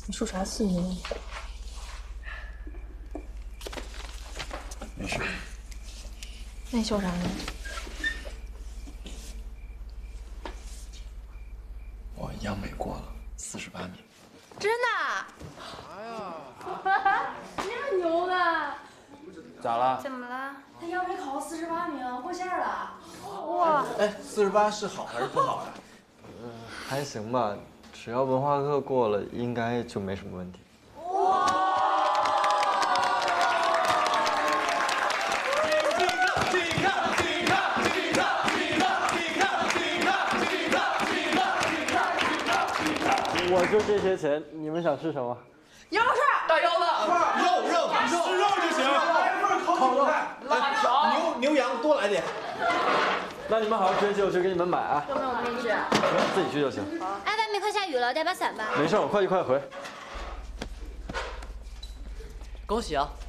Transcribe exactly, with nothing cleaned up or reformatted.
你受啥气呢？ 没事。 那你笑啥呢？ 我央美过了四十八名。 真的？ 啥呀？ 这么牛的？ 咋了？ 怎么了？ 他央美考了四十八名，过线了。 哇！ 哎，四十八是好还是不好呀？ 呃，还行吧，只要文化课过了，应该就没什么问题。我就这些钱，你们想吃什么？ 羊肉串、 大腰子、肉肉肉，吃肉就行。来份烤韭菜、辣条、牛牛羊多来点。 那你们好好学习，我去给你们买啊。 要不然我陪你去。 自己去就行。 哎，外面快下雨了，带把伞吧。 没事，我快去快回。 恭喜啊！